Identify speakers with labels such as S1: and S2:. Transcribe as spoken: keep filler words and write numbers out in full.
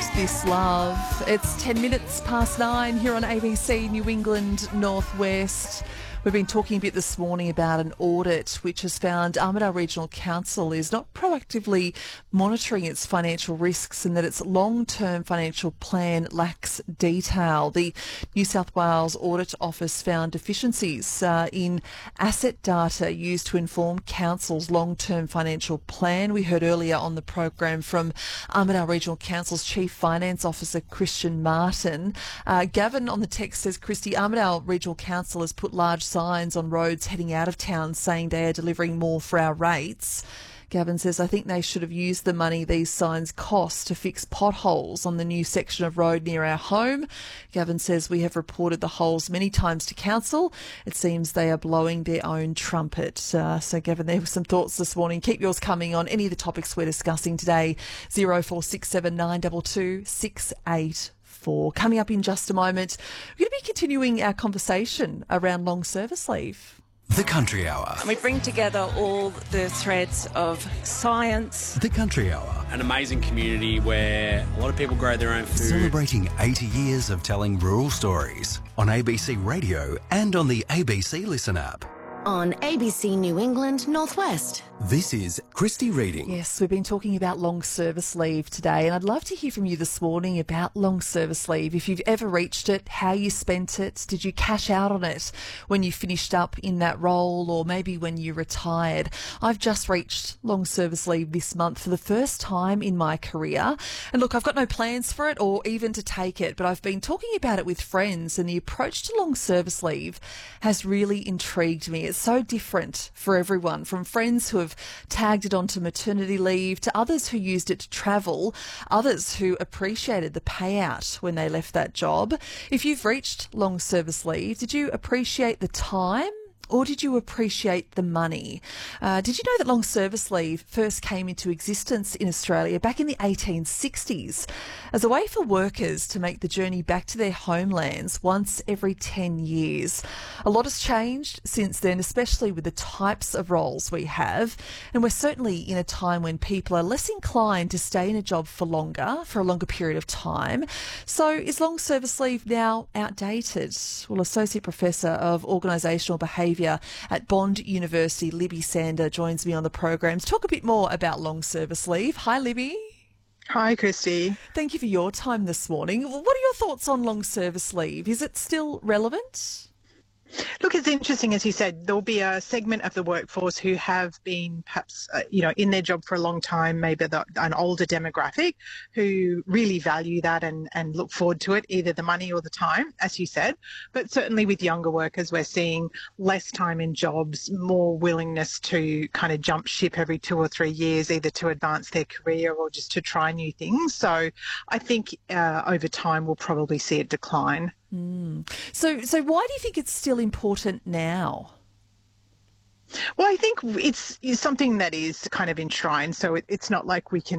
S1: This Love. It's ten minutes past nine here on A B C New England Northwest. We've been talking a bit this morning about an audit which has found Armidale Regional Council is not proactively monitoring its financial risks and that its long-term financial plan lacks detail. The New South Wales Audit Office found deficiencies uh, in asset data used to inform Council's long-term financial plan. We heard earlier on the program from Armidale Regional Council's Chief Finance Officer, Christian Martin. Uh, Gavin on the text says, Christy, Armidale Regional Council has put large signs on roads heading out of town saying they are delivering more for our rates. Gavin says, I think they should have used the money these signs cost to fix potholes on the new section of road near our home. Gavin says, we have reported the holes many times to council. It seems they are blowing their own trumpet. Uh, so, Gavin, there were some thoughts this morning. Keep yours coming on any of the topics we're discussing today. zero four six seven nine two two six eight four. Coming up in just a moment, we're going to be continuing our conversation around long service leave.
S2: The Country Hour.
S3: We bring together all the threads of science.
S2: The Country Hour.
S4: An amazing community where a lot of people grow their own food.
S2: Celebrating eighty years of telling rural stories on A B C Radio and on the A B C Listen app.
S5: On A B C New England Northwest.
S2: This is Christy Reading.
S1: Yes, we've been talking about long service leave today, and I'd love to hear from you this morning about long service leave. If you've ever reached it, how you spent it, did you cash out on it when you finished up in that role, or maybe when you retired? I've just reached long service leave this month for the first time in my career. And look, I've got no plans for it or even to take it, but I've been talking about it with friends, and the approach to long service leave has really intrigued me. It's so different for everyone, from friends who have tagged it onto maternity leave to others who used it to travel, others who appreciated the payout when they left that job. If you've reached long service leave, did you appreciate the time? Or did you appreciate the money? Uh, did you know that long service leave first came into existence in Australia back in the eighteen sixties as a way for workers to make the journey back to their homelands once every ten years? A lot has changed since then, especially with the types of roles we have. And we're certainly in a time when people are less inclined to stay in a job for longer, for a longer period of time. So is long service leave now outdated? Well, Associate Professor of Organisational Behaviour at Bond University, Libby Sander, joins me on the program to talk a bit more about long service leave. Hi, Libby.
S6: Hi, Christy.
S1: Thank you for your time this morning. What are your thoughts on long service leave? Is it still relevant?
S6: Look, it's interesting, as you said, there'll be a segment of the workforce who have been perhaps, uh, you know, in their job for a long time, maybe the, an older demographic who really value that and, and look forward to it, either the money or the time, as you said. But certainly with younger workers, we're seeing less time in jobs, more willingness to kind of jump ship every two or three years, either to advance their career or just to try new things. So I think uh, over time we'll probably see it decline.
S1: Mm. So, so why do you think it's still important now?
S6: Well, I think it's, it's something that is kind of enshrined, so it, it's not like we can